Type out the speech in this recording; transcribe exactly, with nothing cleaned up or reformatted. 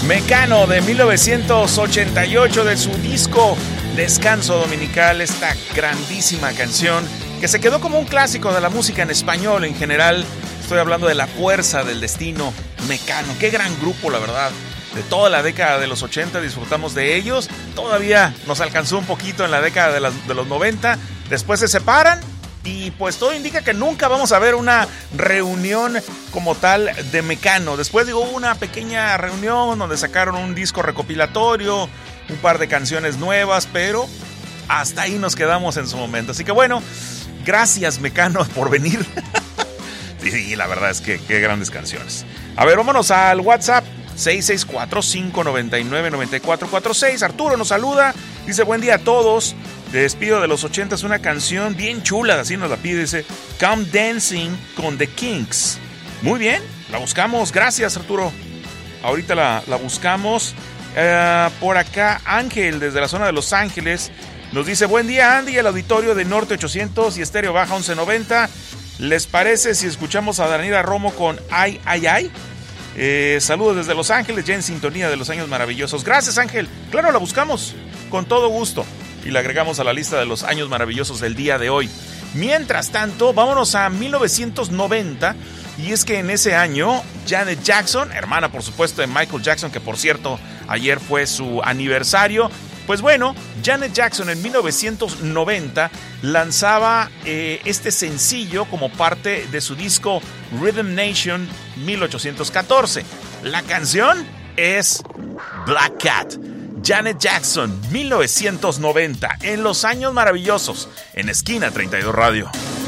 Mecano de mil novecientos ochenta y ocho, de su disco Descanso Dominical, esta grandísima canción que se quedó como un clásico de la música en español en general. Estoy hablando de La Fuerza del Destino, Mecano. Qué gran grupo, la verdad. De toda la década de los ochenta disfrutamos de ellos. Todavía nos alcanzó un poquito en la década de, las, de los noventa. Después se separan. Y pues todo indica que nunca vamos a ver una reunión como tal de Mecano. Después digo, hubo una pequeña reunión donde sacaron un disco recopilatorio, un par de canciones nuevas, pero hasta ahí nos quedamos en su momento. Así que bueno, gracias Mecano por venir. Sí, la verdad es que qué grandes canciones. A ver, vámonos al WhatsApp. seis seis cuatro, cinco nueve nueve, nueve cuatro cuatro seis. Arturo nos saluda, dice buen día a todos. Te despido de los ochenta, es una canción bien chula, así nos la pide, dice Come Dancing con The Kinks. Muy bien, la buscamos, gracias Arturo. Ahorita la, la buscamos. Uh, por acá Ángel desde la zona de Los Ángeles nos dice buen día Andy, el auditorio de Norte ochocientos y Estéreo Baja once noventa. ¿Les parece si escuchamos a Daniela Romo con Ay, Ay, Ay? Eh, saludos desde Los Ángeles, ya en sintonía de los años maravillosos. Gracias Ángel, claro, la buscamos con todo gusto y la agregamos a la lista de los años maravillosos del día de hoy. Mientras tanto, vámonos a mil novecientos noventa, y es que en ese año Janet Jackson, hermana por supuesto de Michael Jackson, que por cierto ayer fue su aniversario, pues bueno, Janet Jackson en mil novecientos noventa lanzaba eh, este sencillo como parte de su disco Rhythm Nation mil ochocientos catorce. La canción es Black Cat. Janet Jackson, mil novecientos noventa, en los años maravillosos, en Esquina treinta y dos Radio.